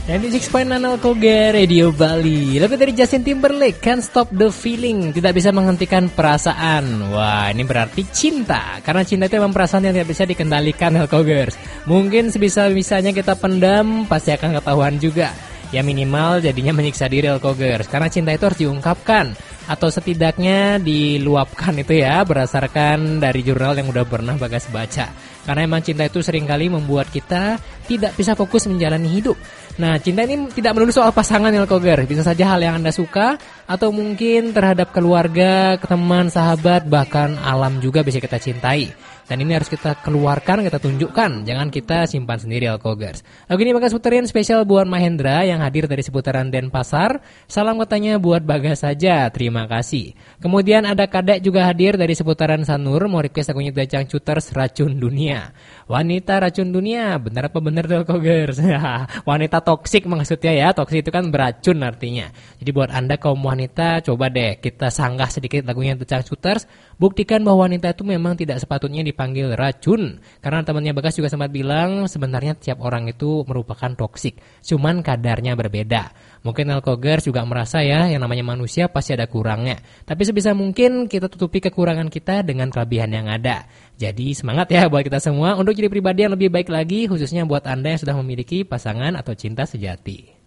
96.6 Koga Radio Bali. Lebih dari Justin Timberlake, Can't Stop the Feeling, tidak bisa menghentikan perasaan. Wah, ini berarti cinta. Karena cinta itu memang perasaan yang tidak bisa dikendalikan, Helkogers. Mungkin sebisa-bisanya kita pendam, pasti akan ketahuan juga. Ya minimal jadinya menyiksa diri, Helkogers. Karena cinta itu harus diungkapkan, atau setidaknya diluapkan itu ya, berdasarkan dari jurnal yang udah pernah Bagas baca. Karena emang cinta itu seringkali membuat kita tidak bisa fokus menjalani hidup. Nah, cinta ini tidak melulu soal pasangan, Helkoger. Bisa saja hal yang Anda suka, atau mungkin terhadap keluarga, teman, sahabat, bahkan alam juga bisa kita cintai. Dan ini harus kita keluarkan, kita tunjukkan. Jangan kita simpan sendiri, Helkogers. Lagu ini Bagas puterin spesial buat Mahendra yang hadir dari seputaran Denpasar. Salam katanya buat Bagas saja, terima kasih. Kemudian ada Kadek juga hadir dari seputaran Sanur. Mau request lagunya The Changcuters, Racun Dunia. Wanita racun dunia, benar apa benar, Helkogers? Wanita toksik maksudnya ya, toksik itu kan beracun artinya. Jadi buat Anda kaum wanita, coba deh kita sanggah sedikit lagunya The Changcuters. Buktikan bahwa wanita itu memang tidak sepatutnya dipanggil racun. Karena temannya Bagas juga sempat bilang sebenarnya tiap orang itu merupakan toksik, cuman kadarnya berbeda. Mungkin Helkogers juga merasa ya, yang namanya manusia pasti ada kurangnya. Tapi sebisa mungkin kita tutupi kekurangan kita dengan kelebihan yang ada. Jadi semangat ya buat kita semua untuk jadi pribadi yang lebih baik lagi, khususnya buat Anda yang sudah memiliki pasangan atau cinta sejati.